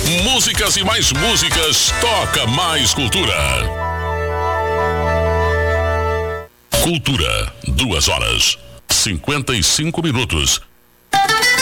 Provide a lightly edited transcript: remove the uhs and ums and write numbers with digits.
Músicas e mais músicas. Toca mais cultura. Cultura, 2 horas, 55 minutos.